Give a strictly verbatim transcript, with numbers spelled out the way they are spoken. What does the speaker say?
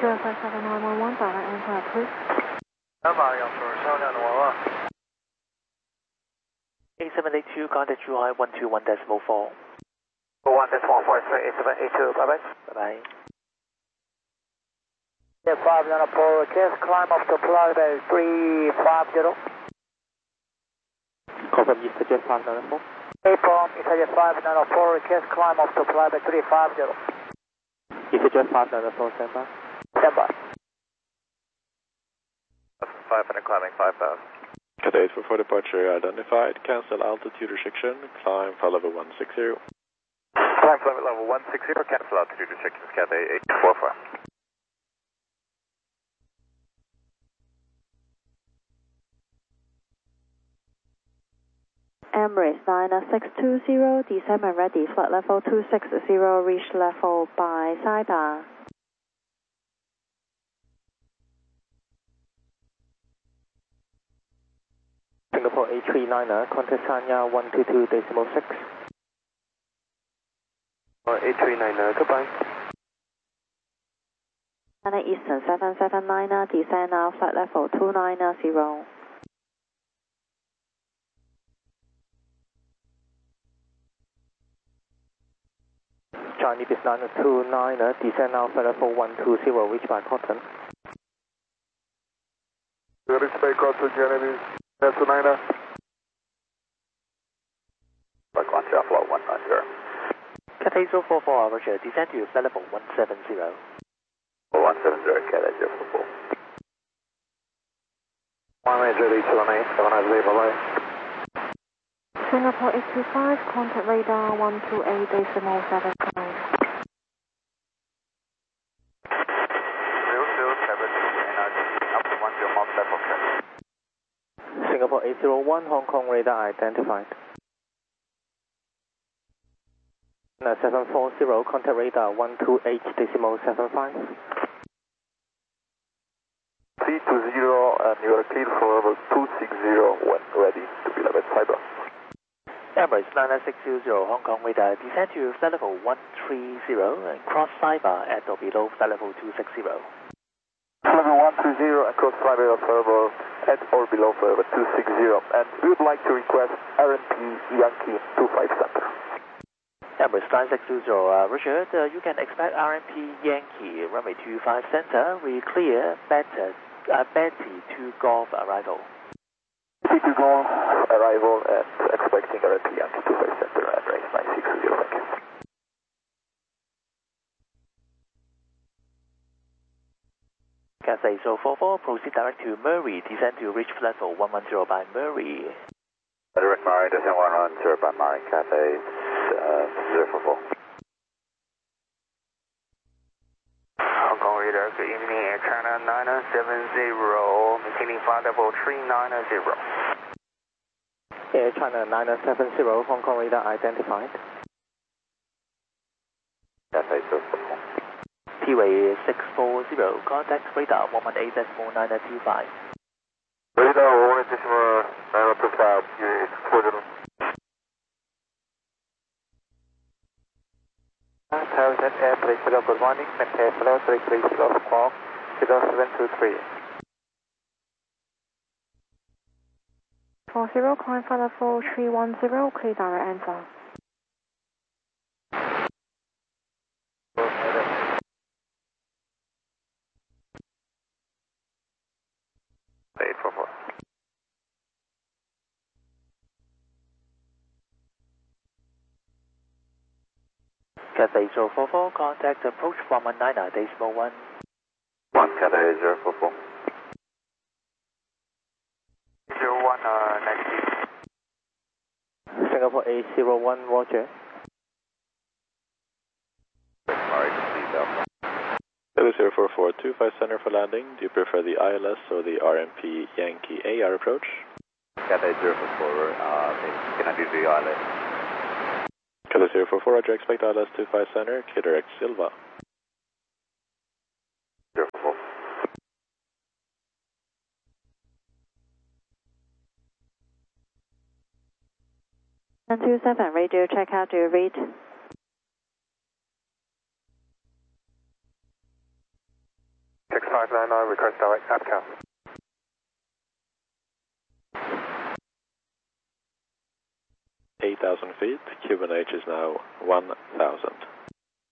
two five seven nine one one, direct answer approved. Number幺九少量的娃娃。 eight seven eight two, contact Zhuhai one two one decimal four. one decimal four three eight seven eight two, bye bye. Bye bye. Yeah, five nine four, request climb up to flight level three five zero. Confirm EasterJet five nine four. April, EasterJet five nine four, request climb up to flight level three five zero. EasterJet five nine four, stand by. Stand by. five hundred climbing five thousand. Cathay eight four four departure identified. Cancel altitude restriction. Climb flight level one six zero. Climb flight level one six zero. Cancel altitude restrictions. Cathay eight four four. Emirates nine six two zero, descend and ready, flight level two six zero, reach level by Saiba. Singapore A three niner, contact Sanya one two two decimal six. A three niner, goodbye. China Eastern seven seven niner, descend now, flight level two nine zero. Chinese nine two niner, descend now, flight level one two zero, reach by Cotton. Reach by Cotton, Chinese two niner. By Guangzhou, flow one nine zero. Cathay zero four four, Roger, descend to flight level one seven zero. one seven zero, Cathay zero four four. one eight zero, seven eight, seven nine zero, bye bye. Singapore eight two five, contact radar one two eight decimal seven five. zero zero seven, up to one zero mile level check. Singapore eight zero one, Hong Kong radar identified. seven four zero, contact radar one two eight decimal seven five. three two zero, and you are clear for level two six zero when ready to be level cyber. Emirates nine six two zero, Hong Kong radar, descend to flight level one three zero and cross cyber at or below flight level two six zero. Level one three zero and cross cyber level at or below flight level two six zero. And we would like to request R N P Yankee two five center. Emirates nine six two zero, uh, Richard, uh, you can expect R N P Yankee runway two five center, we clear Beta, uh, Betty to Golf arrival. Betty to Golf arrival and expecting R N P Yankee two five center and range nine six two zero, thank you. Cathay zero four four, proceed direct to Murray, descend to reach flight level one one zero by Murray. Direct Murray, descend one one zero by Murray, Cathay uh, zero four four. Hong Kong radar, good evening, Air China nine seven zero, maintaining flight level three nine zero. Air China nine seven zero, Hong Kong radar identified. Cathay zero four four. T-way six four zero, contact radar one one eight decimal nine two five. Radar one decimal nine two five, six four zero. Thousand Airplane, hello, good morning, maintain flow three three zero squawk, zero seven two three. four zero, climb flight level three one zero, clear direct answer. eight four four. Cathay zero four four, contact approach one one nine decimal one. one Cathay zero four four. zero one, uh, negative. Singapore A zero one, Roger. Murray, complete Alpha. Cathay zero four four, two five center for landing. Do you prefer the I L S or the R M P Yankee A R approach? Cathay zero four four, uh, can I do the I L S? Cathay zero four four, Roger, expect I L S two five center, K direct Silva. zero four four. one two seven, radio check out, do you read? five nine nine, request direct APCAM. eight thousand feet, Cuban H is now one thousand.